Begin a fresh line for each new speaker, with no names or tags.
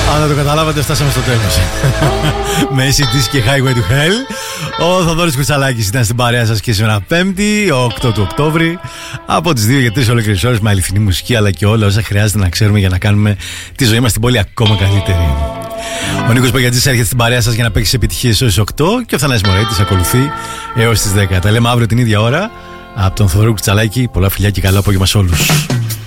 Αν δεν το καταλάβατε, φτάσαμε στο τέλος. Με ACDC και Highway to Hell. Ο Θοδωρής Κουτσαλάκης ήταν στην παρέα σας και σήμερα Πέμπτη, 8 του Οκτώβρη. Από τις 2 για 3 ολόκληρες ώρες με αληθινή μουσική, αλλά και όλα όσα χρειάζεται να ξέρουμε για να κάνουμε τη ζωή μας στην πόλη ακόμα καλύτερη. Ο Νίκος Παγιατζής έρχεται στην παρέα σας για να παίξει επιτυχίες έως 8 και ο Θανάσης Μωρέτης ακολουθεί έως τις 10. Τα λέμε αύριο την ίδια ώρα. Από τον Θοδωρή Κουτσαλάκη, πολλά φιλιά και καλό απόγευμα σε όλους.